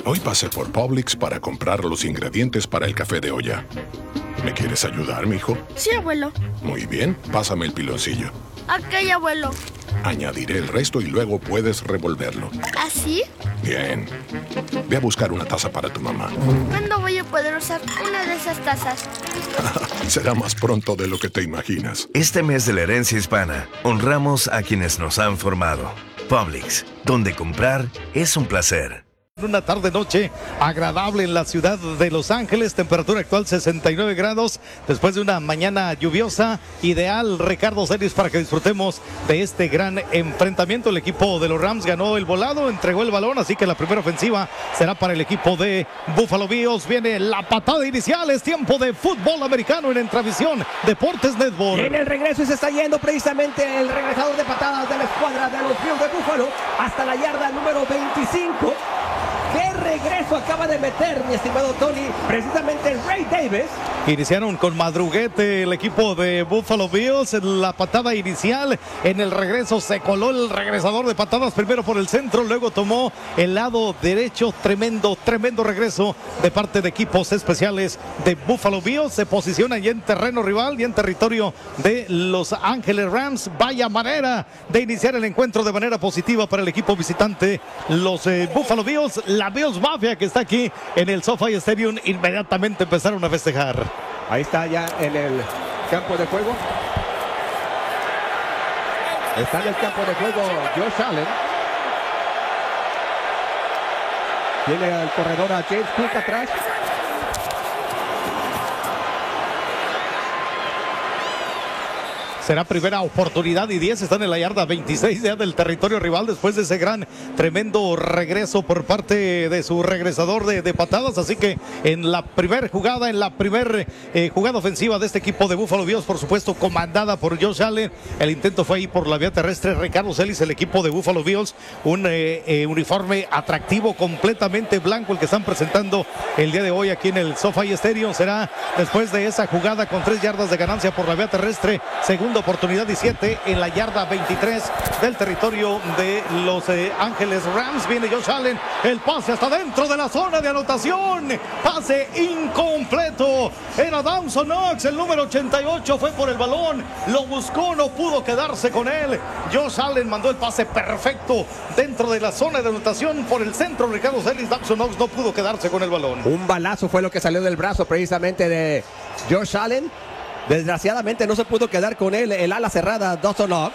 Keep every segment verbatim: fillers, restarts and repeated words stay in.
Hoy pasé por Publix para comprar los ingredientes para el café de olla. ¿Me quieres ayudar, mijo? Sí, abuelo. Muy bien, pásame el piloncillo. Ok, abuelo. Añadiré el resto y luego puedes revolverlo. ¿Así? Bien. Ve a buscar una taza para tu mamá. ¿Cuándo voy a poder usar una de esas tazas? Será más pronto de lo que te imaginas. Este mes de la herencia hispana, honramos a quienes nos han formado. Publix, donde comprar es un placer. Una tarde-noche agradable en la ciudad de Los Ángeles, temperatura actual sesenta y nueve grados, después de una mañana lluviosa, ideal, Ricardo Celis, para que disfrutemos de este gran enfrentamiento. El equipo de los Rams ganó el volado, entregó el balón, así que la primera ofensiva será para el equipo de Buffalo Bills. Viene la patada inicial, es tiempo de fútbol americano en Entravisión Deportes Network. En el regreso y se está yendo precisamente el regresador de patadas de la escuadra de los Bills de Buffalo hasta la yarda número veinticinco. ¡Qué regreso acaba de meter, mi estimado Tony! Precisamente el Ray Davis. Iniciaron con madruguete el equipo de Buffalo Bills. En la patada inicial, en el regreso se coló el regresador de patadas, primero por el centro, luego tomó el lado derecho. Tremendo, tremendo regreso de parte de equipos especiales de Buffalo Bills. Se posicionan ya en terreno rival y en territorio de Los Ángeles Rams. Vaya manera de iniciar el encuentro de manera positiva para el equipo visitante, los eh, Buffalo Bills. La Bills Mafia, que está aquí en el SoFi Stadium, inmediatamente empezaron a festejar. Ahí está ya en el campo de juego. Está en el campo de juego Josh Allen. Tiene al corredor a James Cook atrás. Será primera oportunidad y diez. Están en la yarda veintiséis ya del territorio rival después de ese gran, tremendo regreso por parte de su regresador de, de patadas. Así que en la primera jugada, en la primera eh, jugada ofensiva de este equipo de Buffalo Bills, por supuesto comandada por Josh Allen, el intento fue ahí por la vía terrestre. Ricardo Celis, el equipo de Buffalo Bills, un eh, eh, uniforme atractivo, completamente blanco, el que están presentando el día de hoy aquí en el SoFi Stadium. Será después de esa jugada con tres yardas de ganancia por la vía terrestre, segunda oportunidad y siete en la yarda veintitrés del territorio de Los eh, Ángeles Rams. Viene Josh Allen, el pase hasta dentro de la zona de anotación, pase incompleto. Era Dawson Knox, el número ochenta y ocho, fue por el balón, lo buscó, no pudo quedarse con él. Josh Allen mandó el pase perfecto dentro de la zona de anotación por el centro. Ricardo Celis, Dawson Knox no pudo quedarse con el balón. Un balazo fue lo que salió del brazo precisamente de Josh Allen. Desgraciadamente no se pudo quedar con él el ala cerrada Dawson Knox.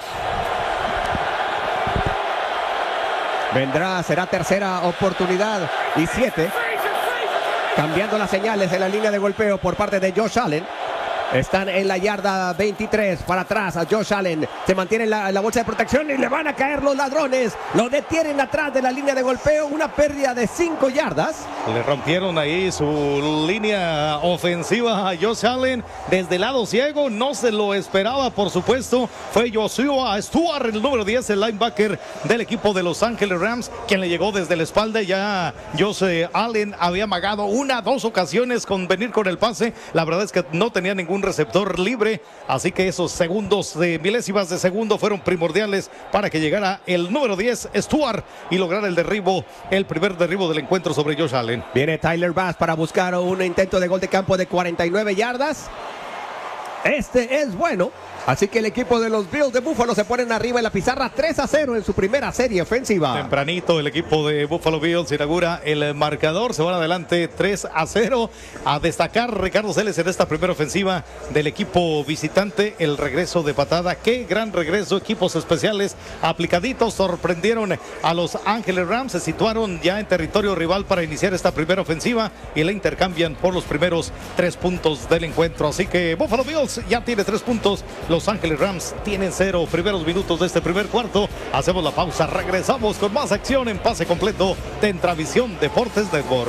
Vendrá, será tercera oportunidad y siete. Cambiando las señales en la línea de golpeo por parte de Josh Allen. Están en la yarda veintitrés, para atrás a Josh Allen, se mantiene en la, en la bolsa de protección y le van a caer los ladrones, lo detienen atrás de la línea de golpeo, una pérdida de cinco yardas. Le rompieron ahí su línea ofensiva a Josh Allen desde el lado ciego, no se lo esperaba, por supuesto. Fue Joshua Stewart, el número diez, el linebacker del equipo de Los Ángeles Rams, quien le llegó desde la espalda. Ya Josh Allen había amagado una, dos ocasiones con venir con el pase. La verdad es que no tenía ningún receptor libre, así que esos segundos de milésimas de segundo fueron primordiales para que llegara el número diez, Stewart, y lograr el derribo, el primer derribo del encuentro sobre Josh Allen. Viene Tyler Bass para buscar un intento de gol de campo de cuarenta y nueve yardas. Este es bueno. Así que el equipo de los Bills de Buffalo se ponen arriba en la pizarra tres a cero en su primera serie ofensiva. Tempranito el equipo de Buffalo Bills inaugura el marcador, se van adelante tres a cero. A destacar Ricardo Celis en esta primera ofensiva del equipo visitante, el regreso de patada. Qué gran regreso, equipos especiales aplicaditos, sorprendieron a Los Ángeles Rams, se situaron ya en territorio rival para iniciar esta primera ofensiva y la intercambian por los primeros tres puntos del encuentro. Así que Buffalo Bills ya tiene tres puntos. Los Ángeles Rams tienen cero. Primeros minutos de este primer cuarto. Hacemos la pausa. Regresamos con más acción en pase completo de Entravisión Deportes Network.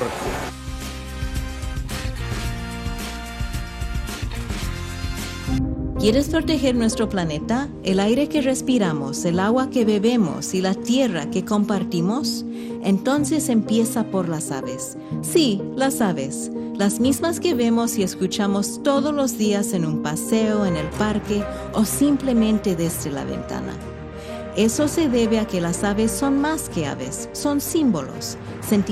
¿Quieres proteger nuestro planeta, el aire que respiramos, el agua que bebemos y la tierra que compartimos? Entonces empieza por las aves. Sí, las aves. Las mismas que vemos y escuchamos todos los días en un paseo, en el parque o simplemente desde la ventana. Eso se debe a que las aves son más que aves, son símbolos,